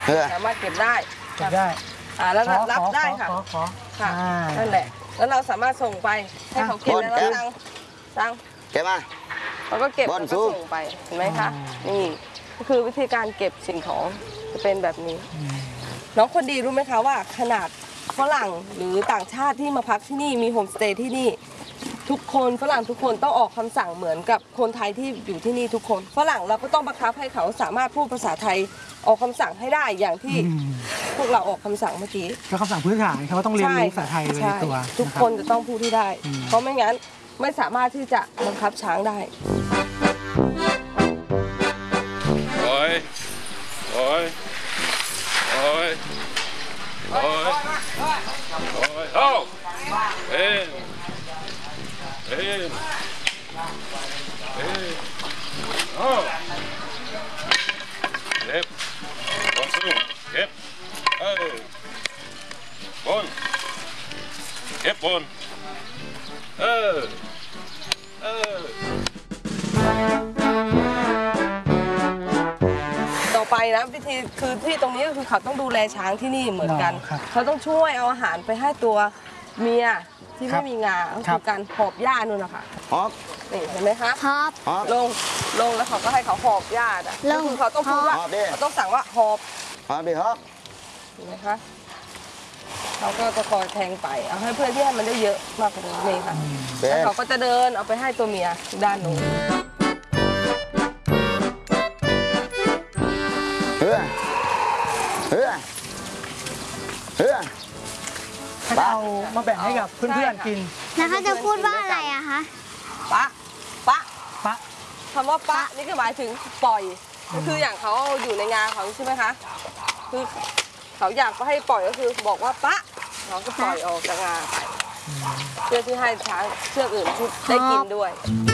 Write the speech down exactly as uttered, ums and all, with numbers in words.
สามารถเก็บได้เก็บได้อ่าแล้วรับได้ค่ะค่ะนั่นแหละแล้วเราสามารถส่งไปให้เขาเก็บแล้วสั่งสั่งเก็บมาเขาก็เก็บแล้วก็ส่งไปเห็นไหมคะนี่ก็คือวิธีการเก็บสิ่งของจะเป็นแบบนี้น้องคนดีรู้ไหมคะว่าขนาดฝรั่งหรือต่างชาติที่มาพักที่นี่มีโฮมสเตย์ที่นี่ทุกคนฝรั่งทุกคนต้องออกคำสั่งเหมือนกับคนไทยที่อยู่ที่นี่ทุกคนฝรั่งเราก็ต้องบังคับให้เขาสามารถพูดภาษาไทยออกคำสั่งให้ได้อย่างที่พวกเราออกคำสั่งเมื่อกี้ก็คำสั่งพื้นฐานเขาต้องเรียนรู้ภาษาไทยในตัวทุกคนจะต้องพูดที่ได้เพราะไม่งั้นไม่สามารถที่จะบังคับช้างได้โอ้ยโอ้ยโอ้ยโอ้ยโอ้ยโอ้เอ็นเอ็นเอ็นโอ้เก็บบนสูงเก็บเออบนเก็บบนเออเออต่อไปนะวิธีคือที่ตรงนี้ก็คือเขาต้องดูแลช้างที่นี่เหมือนกันเขาต้องช่วยเอาอาหารไปให้ตัวเมียที่ไม่มีงาก็คือการหอบหญ้านู่นนะคะหอบนี่เห็นไหมคะหอบลงลงแล้วเขาก็ให้เขาหอบหญ้าอ่ะคือเขาต้องพูดว่าเขาต้องสั่งว่าหอบหอบดิหอบเห็นไหมคะเขาก็จะคอยแทงไปเอาให้เพื่อที่ให้มันได้เยอะมากกว่านี้นี่ค่ะแล้วเขาก็จะเดินเอาไปให้ตัวเมียด้านนู้นเฮ้อเฮ้อเฮ้อเอามาแบ่งให้กับเพื่อนๆกินแล้วเขาจะพูดว่าอะไรอะคะปะปะปะคำว่าปะนี่คือหมายถึงปล่อยก็คืออย่างเขาอยู่ในงานเขาใช่ไหมคะคือเขาอยากให้ปล่อยก็คือบอกว่าปะเขาก็ปล่อยออกจากงานไปเพื่อที่ให้ช้างเชือกอื่นได้กินด้วย